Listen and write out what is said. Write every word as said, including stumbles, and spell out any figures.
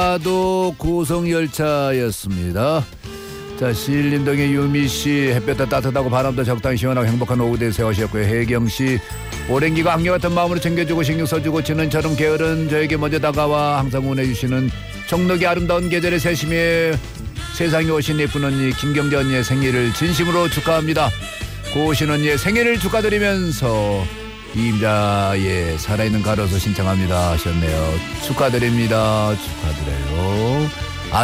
도 고성열차였습니다. 자, 신림동의 유미씨, 햇볕도 따뜻하고 바람도 적당히 시원하고 행복한 오후 되세요 하셨고요. 혜경씨, 오랜 기간 한결 같은 마음으로 챙겨주고 신경 써주고 지는처럼 게으른 저에게 먼저 다가와 항상 응원해주시는 정록이 아름다운 계절의 새심에 세상에 오신 예쁜 언니 김경재 언니의 생일을 진심으로 축하합니다. 고신 언니의 생일을 축하드리면서 이임자의 살아있는 가로수 신청합니다 하셨네요. 축하드립니다. 축하드려요.